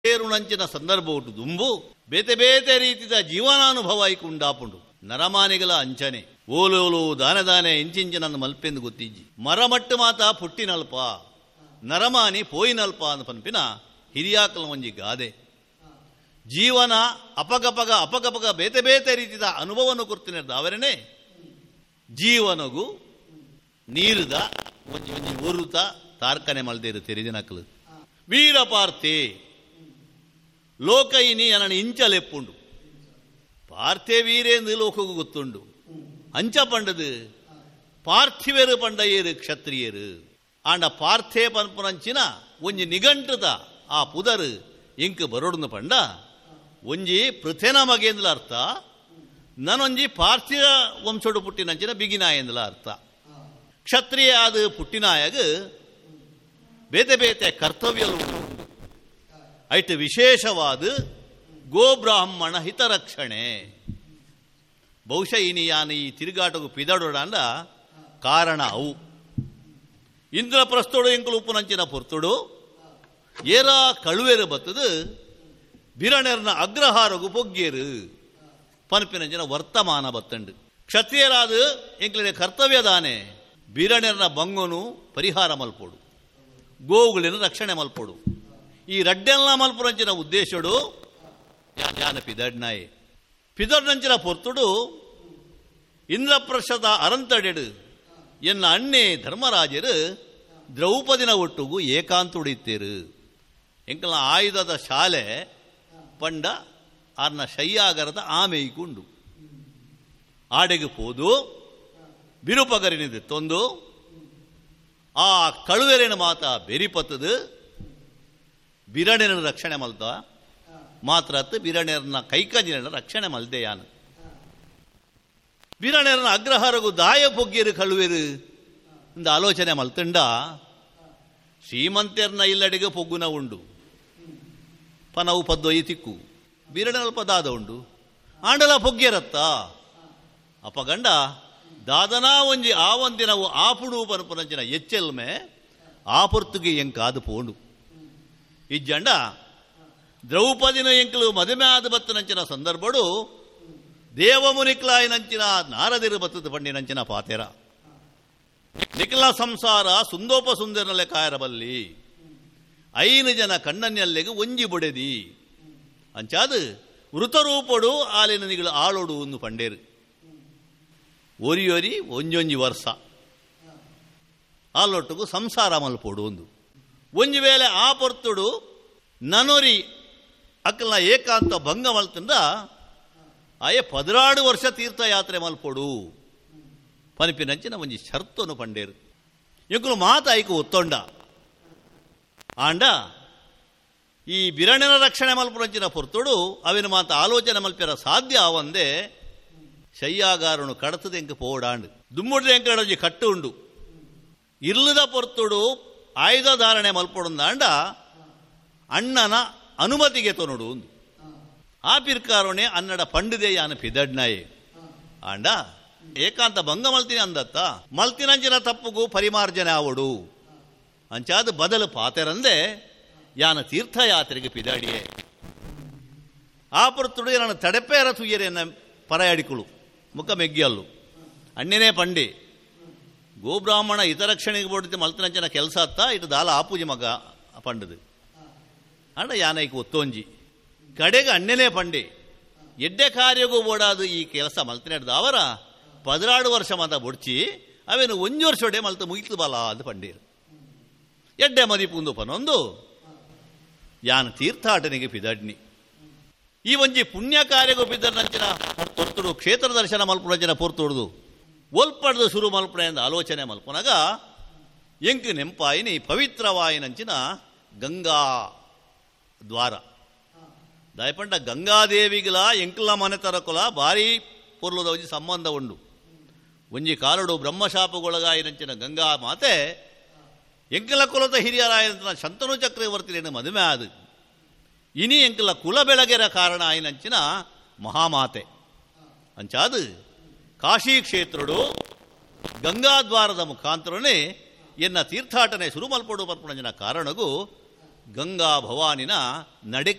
ಸೇರುಣಂಚಿನ ಸಂದರ್ಭ ಉಂಟು ದುಂಬು ಬೇತೆ ಬೇತೆ ರೀತಿಯ ಜೀವನಾನುಭವ ಐಕುಂಡಾಪುಂಡು ನರಮಾನಿಗಳ ಅಂಚನೆ ಓಲೋಲು ದಾನೆ ಇಂಚಿಂಚಿನ ಮಲ್ಪೆಂದು ಗೊತ್ತಿಜ್ಜಿ ಮರಮಟ್ಟು ಮಾತ ಪುಟ್ಟಿನಲ್ಪ ನರಮಾನಿ ಪೋಯಿನಲ್ಪ ಅಂದ ಪನ್ಪಿನ ಹಿರಿಯಾಕಲ ಒಂಜಿ ಗಾದೆ ಜೀವನ ಅಪಗಪಗ ಬೇತೆ ಬೇತೆ ರೀತಿಯ ಅನುಭವವನ್ನು ಕೊಡ್ತೀನಿ ಅವರೇ ಜೀವನಗೂ ನೀರುದ ಒಂಜಿ ಒಂಜಿ ಒರುತ ತಾರ್ಕನೆ ಮಲ್ದೇರು ತೆರೆದಿನಕಲು ವೀರಪಾರ್ಥೆ ಲೋಕೈನಿ ಅನನ ಇಂಚಲೆಪ್ಪುಂಡು ಪಾರ್ಥೆ ವೀರೇಂದು ಲೋಕಗೂ ಗೊತ್ತುಂಡು ಅಂಚ ಪಂಡದು ಪಾರ್ಥಿವೇರು ಪಂಡಯ್ಯರು ಕ್ಷತ್ರಿಯರು ಆಂಡ ಪಾರ್ಥೆ ಪನ್ಪುನಂಚಿನ ಒಂಜಿ ನಿಘಂಟುದ ಆ ಪುದರು ಇಂಕ್ ಬರೋಡ್ನು ಪಂಡ ಒಂಜಿ ಪೃಥೆನ ಮಗೇಂದ್ಲ ಅರ್ಥ ನನೊಂಜಿ ಪಾರ್ಥಿವ ವಂಶೋಡು ಪುಟ್ಟಿನಂಚಿನ ಬಿಗಿನಾಯಂದ್ಲ ಅರ್ಥ ಕ್ಷತ್ರಿಯ ಅದು ಪುಟ್ಟಿನಾಯಗ ಬೇತೆ ಬೇತೆ ಕರ್ತವ್ಯಲು ಐಟ್ ವಿಶೇಷವಾದ ಗೋಬ್ರಾಹ್ಮಣ ಹಿತರಕ್ಷಣೆ ಬಹುಶಃ ಇನಿಯಾನ ಈ ತಿರುಗಾಟಗೂ ಪಿದಡೋಡಂಡ ಕಾರಣ ಅವು ಇಂದ್ರಪ್ರಸ್ಥೋಡು ಎಂಕಲು ಉಪ್ಪುನಂಚಿನ ಪೊರ್ತುಡು ಏರ ಕಳುವೆರು ಬತ್ತದು ಬಿರಣೆರ್ನ ಅಗ್ರಹಾರಗು ಪೊಗ್ಗೇರು ಪನ್ಪಿನಂಚಿನ ವರ್ತಮಾನ ಬತ್ತಂಡು ಕ್ಷತ್ರಿಯರಾದ ಎಂಕ್ಲಿನ ಕರ್ತವ್ಯದಾನೆ ಬಿರಣೆರ್ನ ಬಂಗೋನು ಪರಿಹಾರ ಮಲ್ಪೋಡು ಗೋವುಗಳಿನ ರಕ್ಷಣೆ ಮಲ್ಪೋಡು ಈ ರಡ್ಡೆಲ್ಲ ಮಲ್ಪುರಂಚಿನ ಉದ್ದೇಶಡು ಯಾನ ಪಿದಡ್ನಾಯೆ ಪಿದಡ್ನಂಚಿನ ಪೊರ್ತುಡು ಇಂದ್ರಪ್ರಸ್ಥದ ಅರಂತಡೆಡು ಎನ್ನ ಅಣ್ಣೆ ಧರ್ಮರಾಜರು ದ್ರೌಪದಿನ ಒಟ್ಟುಗು ಏಕಾಂತುಡಿತ್ತೇರು ಎಂಕಲ ಆಯುಧದ ಶಾಲೆ ಪಂಡ ಆರ್ನ ಶಯ್ಯಾಗರದ ಆಮೇಯ್ಕುಂಡು ಆಡೆಗೆ ಪೋದು ಬಿರುಪಗರಿನಿದೆ ತೊಂದು ಆ ಕಳುವೆರಿನ ಮಾತ ಬೆರಿಪತ್ತದು ಬಿರಣೆನ ರಕ್ಷಣೆ ಮಲ್ತ ಮಾತ್ರ ಬಿರಣೆರ್ನ ಕೈಕಂಜಿನ ರಕ್ಷಣೆ ಮಲ್ದೆಯಾನು ಬಿರಣೆರ್ನ ಅಗ್ರಹಾರಗು ದಾಯ ಪೊಗ್ಗಿರು ಕಳುವೆರು ಇಂದ ಆಲೋಚನೆ ಮಲ್ತಂಡ ಶ್ರೀಮಂತೆರ್ನ ಇಲ್ಲಡೆಗೆ ಪೊಗ್ಗುನ ಉಂಡು ಪನವು ಪದ್ದೊಯ್ಯಿ ತಿಕ್ಕು ಬಿರಣೆನ ಪದಾದ ಉಂಡು ಆಂಡಲ ಪೊಗ್ಗೆರತ್ತ ಅಪಗಂಡ ದಾದನಾ ಒಂಜಿ ಆ ಒಂದಿನವು ಆಪುಡು ಪನಪುನಂಚಿನ ಎಚ್ಚೆಲ್ಮೆ ಆಪುರ್ತುಗೆ ಎಂಕಾದು ಪೋಂಡು ಇಜ್ಜಂಡ ದ್ರೌಪದಿನ ಎಂಕಲು ಮದುವೆ ಆದ ಬತ್ತನಂಚಿನ ಸಂದರ್ಭಡು ದೇವಮುನಿಕ್ಲಾಯಿನಂಚಿನ ನಾರದಿರು ಬತ್ತದ ಪಂಡಿನಂಚಿನ ಪಾತೆರ ನಿಖಲ ಸಂಸಾರ ಸುಂದೋಪ ಸುಂದರನಲ್ಲೇ ಕಾಯರಬಲ್ಲಿ ಐನು ಜನ ಕಣ್ಣನ್ನೆಲ್ಲೆಗೆ ಒಂಜಿ ಬೊಡೆದಿ ಅಂಚಾದು ವೃತರೂಪಡು ಆಲಿನ ನಿಗಳು ಆಳೋಡು ಒಂದು ಪಂಡೇರು ಒರಿಯೊರಿ ಒಂಜೊಂಜಿ ವರ್ಷ ಆಲೊಟ್ಟಿಗೂ ಸಂಸಾರ ಮಲ್ಪೋಡು ಒಂದು ಒಂಜಿ ವೇಳೆ ಆ ಪೊರ್ತುಡು ನನೊರಿ ಅಕ್ಕಲ್ನ ಏಕಾಂತ ಭಂಗ ಮಲ್ತಂಡ ಆಯೆ 16 ವರ್ಷ ತೀರ್ಥಯಾತ್ರೆ ಮಲ್ಪೋಡು ಪನಿಪಿನಂಚಿನ ಒಂಜಿ ಶರ್ತನು ಪಂಡೇರು ಎಂಕುಲು ಮಾತಾಯ್ಕು ಒತ್ತೊಂಡ ಆಂಡ ಈ ಬಿರಣೆನ ರಕ್ಷಣೆ ಮಲ್ಪುನಂಚಿನ ಪೊರ್ತುಡು ಅವಿನ ಮಾತ ಆಲೋಚನೆ ಮಲ್ಪಿರ ಸಾಧ್ಯ ಅವಂದೇ ಶಯ್ಯಾಗಾರನು ಕಡತದ ಎಂಕ ಪೋಡಾಂಡು ದುಮ್ಮುಡ್ರೆ ಎಂಕಡೊಂಜಿ ಕಟ್ಟು ಉಂಡು ಇರ್ಲದ ಪೊರ್ತುಡು ಆಯುಧ ಧಾರಣೆ ಮಲ್ಪೊಡಂದಾಂಡ ಅಣ್ಣನ ಅನುಮತಿಗೆ ತೊನೊಡು ಒಂದು ಆ ಪಿರ್ಕಾರೋಣೆ ಅನ್ನಡ ಪಂಡಿದೆ ಯಾನ ಪಿದಡ್ನಾಯೆ ಆಂಡ ಏಕಾಂತ ಭಂಗ ಮಲ್ತಿನಿ ಅಂದತ್ತ ಮಲ್ತಿನಂಚಿನ ತಪ್ಪುಗೂ ಪರಿಮಾರ್ಜನೆ ಆವಡು ಅಂಚಾದ ಬದಲು ಪಾತೆರಂದೆ ಯಾನ ತೀರ್ಥಯಾತ್ರೆಗೆ ಪಿದಾಡಿಯೇ ಆ ಪೊರ್ತುಡು ನನ್ನ ತಡೆಪೇರ ತುಯ್ಯರೆನ್ನ ಪರಯಾಡಿಕುಳು ಮುಖ ಮೆಗ್ಗಿಯಲ್ಲು ಅಣ್ಣನೇ ಪಂಡಿ ಗೋಬ್ರಾಹ್ಮಣ ಹಿತರಕ್ಷಣೆಗೆ ಬೋಡಿದ್ದು ಮಲ್ತಿನಂಚಿನ ಕೆಲಸ ಅತ್ತ ಇಟ್ಟು ದಾಲ ಆಪೂಜಿ ಮಗ ಪಂಡದು ಅಂಡ ಯಾನೈಕು ಒತ್ತೊಂಜಿ ಕಡೆಗೆ ಅಣ್ಣನೇ ಪಂಡಿ ಎಡ್ಡೆ ಕಾರ್ಯಗೂ ಓಡಾದು ಈ ಕೆಲಸ ಮಲ್ತಿನಡ್ದು ಅವರ 16 ವರ್ಷ ಮಾತ ಬೊಡ್ಚಿ ಅವೇನು ಒಂಜು ವರ್ಷೊಡೆ ಮಲ್ತು ಮುಗಿತು ಬಲ ಅದು ಪಂಡೀರು ಎಡ್ಡೆ ಮದಿಪುಂದು ಪನೊಂದು ಯಾನ ತೀರ್ಥಾಟನೆಗೆ ಪಿದಡ್ನಿ ಈ ಒಂಜಿ ಪುಣ್ಯ ಕಾರ್ಯಗೂ ಪಿದ್ದನಂಚಿನ ಪೊರ್ತುಡು ಕ್ಷೇತ್ರ ದರ್ಶನ ಮಲ್ಪುನಂಚಿನ ಪೊರ್ತುಡ್ದು ಒಲ್ಪಡ್ದು ಶುರು ಮಲ್ಪುಣ ಎಂದು ಆಲೋಚನೆ ಮಲ್ಪುನಾಗ ಎಂಕು ನೆಂಪಾಯಿನಿ ಪವಿತ್ರವಾಯಿನಂಚಿನ ಗಂಗಾ ದ್ವಾರ ದಯಪಂಡ ಗಂಗಾದೇವಿಗಳ ಎಂಕಲ ಮನೆ ತರಕುಲ ಭಾರಿ ಪೊರ್ಲುದ ಒಂಜಿ ಸಂಬಂಧ ಉಂಡು ಒಂಜಿ ಕಾಲುಡು ಬ್ರಹ್ಮಶಾಪಗೊಳಗಾಯಿನಂಚಿನ ಗಂಗಾ ಮಾತೆ ಎಂಕಲ ಕುಲದ ಹಿರಿಯರಾಯಂತನ ಶಂತನು ಚಕ್ರವರ್ತಿಯನ್ನು ಮದುವೆ ಆದು ಇನಿ ಎಂಕಲ ಕುಲ ಬೆಳಗೆರ ಕಾರಣ ಆಯಿನಂಚಿನ ಮಹಾಮಾತೆ ಅಂಚಾದು ಕಾಶಿ ಕ್ಷೇತ್ರಡು ಗಂಗಾದ್ವಾರದ ಮುಖಾಂತರನೇ ಎನ್ನ ತೀರ್ಥಾಟನೆ ಶುರು ಮಲ್ಪಡು ಪರ್ಪಣಂಜಿನ ಕಾರಣಗೂ ಗಂಗಾ ಭವಾನಿನ ನಡೆ